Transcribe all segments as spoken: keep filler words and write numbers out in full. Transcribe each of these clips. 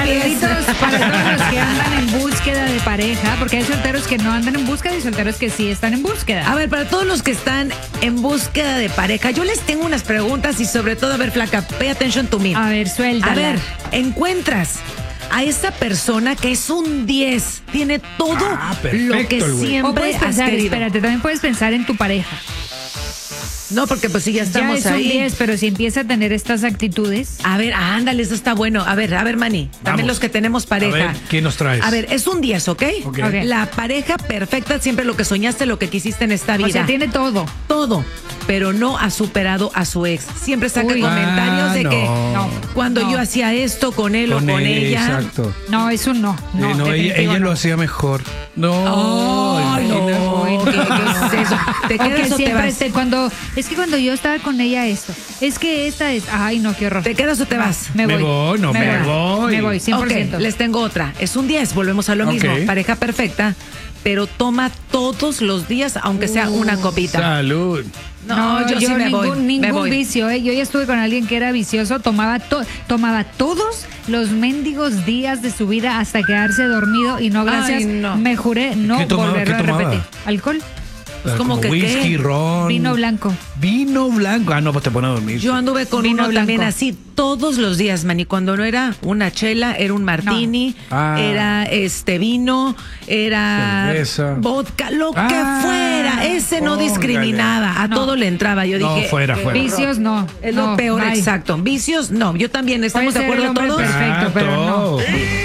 Saluditos para todos los que andan en búsqueda de pareja, porque hay solteros que no andan en búsqueda y solteros que sí están en búsqueda. A ver, para todos los que están en búsqueda de pareja, yo les tengo unas preguntas y sobre todo, a ver, flaca, pay attention to me. A ver, suéltala. A ver, encuentras a esa persona que es un diez, tiene todo Ah, perfecto, lo que el güey. O siempre puedes has pensar, querido. espérate, también puedes pensar en tu pareja. No, porque pues si ya Ya estamos es un ahí. diez, pero si empieza a tener estas actitudes. A ver, ándale, eso está bueno. A ver, a ver, Manny, también Vamos. los que tenemos pareja. A ver, ¿qué nos traes? A ver, es un diez, ¿ok? Ok. Ok. La pareja perfecta, siempre lo que soñaste, lo que quisiste en esta vida. O sea, tiene todo. todo, pero no ha superado a su ex. Siempre saca Uy. comentarios Ah, de no. que No. cuando No. yo hacía esto con él Con o con él, ella. Exacto. No, eso no. No, Eh, no, ella, definitivo ella no. lo hacía mejor. No, Ay, imagina. no, ¿qué, qué es eso? ¿Te O que quedas o te siempre vas? esté cuando es que cuando yo estaba con ella esto, es que esta es, ay no, qué horror. ¿Te quedas o te vas? Me voy. Me voy, no, me voy. Me voy, cien por ciento. Ok, les tengo otra. Es un diez, volvemos a lo Ok. mismo. Pareja perfecta, pero toma todos los días, aunque sea una copita. Salud. No, yo, sí me ningún, voy. ningún me voy. vicio, ¿eh? Yo ya estuve con alguien que era vicioso, tomaba to- tomaba todos los mendigos días de su vida hasta quedarse dormido y no, gracias, Ay, no. me juré no ¿Qué tomaba? volverlo ¿Qué a tomaba? repetir. Alcohol, Pues, Ah, ¿cómo como que whisky, qué? ron. vino blanco. Vino blanco. Ah, no, pues te pone a dormir. Yo anduve con Vino uno también blanco. así todos los días, man. Y cuando no era una chela, era un martini, Ah. era este vino, era Cerveza. vodka, lo Ah, que fuera. Ese no póngale. discriminaba, a No. todo le entraba. Yo No, dije, fuera, qué fuera. horror. Vicios no. Es no, lo peor, bye. exacto. Vicios, no. Yo también, ¿estamos de Puede ser acuerdo el hombre todos? perfecto, pero no.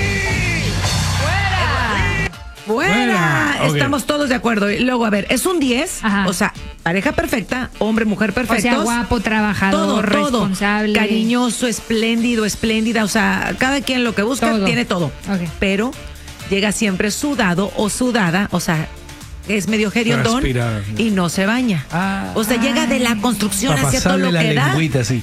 ¡Fuera! Fuera. Ok. Estamos todos de acuerdo. Y luego, a ver, es un diez, Ajá. o sea, pareja perfecta, hombre, mujer O perfectos. sea, guapo, trabajador, todo, todo. responsable. Cariñoso, espléndido, espléndida. O sea, cada quien lo que busca Todo. tiene todo. Ok. Pero llega siempre sudado o sudada, o sea, es medio heriondón Transpira. y no se baña. Ah. o sea, llega de la construcción Para hacia todo pasarle lo la que da. lengüita así.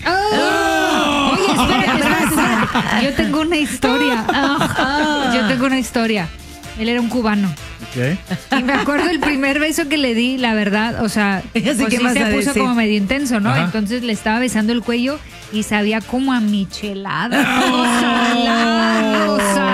¡Oh! Oye, espérate, espérate, espérate. Yo tengo una historia. Ah, Yo tengo una historia. Él era un cubano. ¿Qué? Y me acuerdo el primer beso que le di, la verdad, o sea, Así pues que sí vas se a puso decir. como medio intenso, ¿no? Ajá. Entonces le estaba besando el cuello y sabía como a michelada. Todo salado,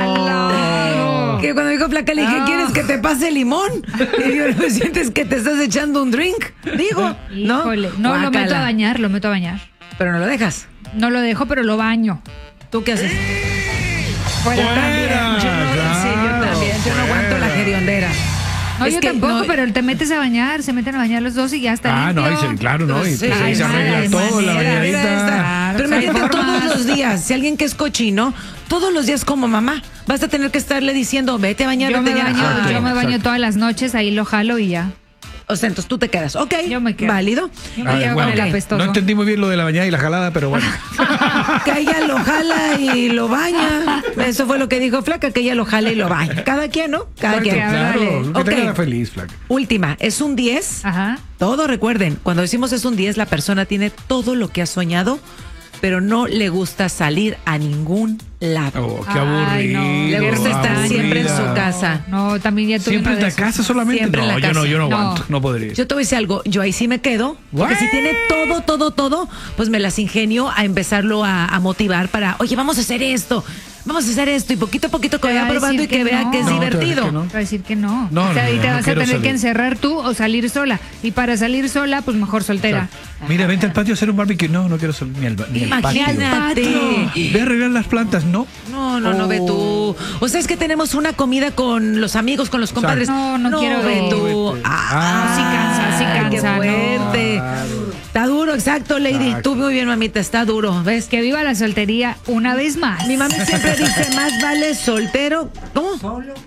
salado. Que cuando dijo flaca le dije, Ah. ¿quieres que te pase limón? Y yo, ¿no sientes que te estás echando un drink? Digo, ¿no? Híjole, no, lo meto Guácala. a bañar, lo meto a bañar. Pero no lo dejas. No lo dejo, pero lo baño. ¿Tú qué haces? Fuera, también. Yo no, sí, yo claro, también. Yo no aguanto la fuera. heriondera. No, Es yo que tampoco, no- pero te metes a bañar, se meten a bañar los dos y ya está Ah, no, limpio. ahí se- claro, ¿no? Y Sí, pues ahí se hay arregla maneras, todo, la maneras, mira esta. bañadita. Pero Hay imagínate formas. todos los días, si alguien que es cochino, todos los días como mamá, vas a tener que estarle diciendo, vete a bañar, Yo vete me a bañar. baño, Exacto, yo me baño exacto. todas las noches, ahí lo jalo y ya. O sea, entonces tú te quedas. Ok, Yo me quedo. válido. Yo me Ah, llevo bueno, con el ok. apestoso. No entendí muy bien lo de la bañada y la jalada, pero bueno. Que ella lo jala y lo baña. Eso fue lo que dijo Flaca, que ella lo jala y lo baña. Cada quien, ¿no? Cada quien. Porque, Claro, vale. que Ok. te haga feliz, flaca. Última, es un diez. Ajá. Todo, recuerden, cuando decimos es un diez, la persona tiene todo lo que ha soñado, pero no le gusta salir a ningún lado. Oh, qué Ay, no. aburrido. Le gusta estar aburrida. siempre en su casa. No, también ya tuve ¿Siempre uno en de la esos. casa solamente? Siempre en no, la yo no, casa. yo no No. aguanto, no podría. Yo te voy a decir algo, yo ahí sí me quedo, porque What? si tiene todo, todo, todo, pues me las ingenio a empezarlo a, a motivar para, oye, vamos a hacer esto, vamos a hacer esto, y poquito a poquito que Te vaya va a probando y decir que, que vea no. que es No, te va a decir divertido. que no. Te va a decir que no. No, o sea, no, y no, te no vas a quiero tener que salir. encerrar tú o salir sola. Y para salir sola, pues mejor soltera. Mira, vente al patio a hacer un barbecue. No, no quiero salir ni al, ba- ni al patio. Imagínate. Ve a arreglar las plantas, no. No, no, no, ve tú. O sea, es que tenemos una comida con los amigos, con los compadres. No, no quiero. ve tú. Vete. Ah, sí cansa, sí ay, qué cansa, no. fuerte. Está duro, exacto, Lady. Exacto. Tú muy bien, mamita, está duro. ¿Ves? Que viva la soltería una vez más. Mi mami siempre dice, más vale soltero. ¿Cómo?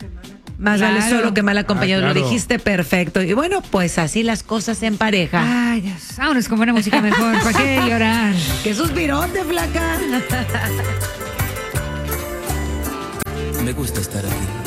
Más vale Claro. solo que mal acompañado. Ah, claro. Lo dijiste perfecto. Y bueno, pues así las cosas en pareja. Ay, Dios. Vámonos con buena música mejor. ¿Para qué llorar? ¡Qué suspirote, flaca! Me gusta estar aquí,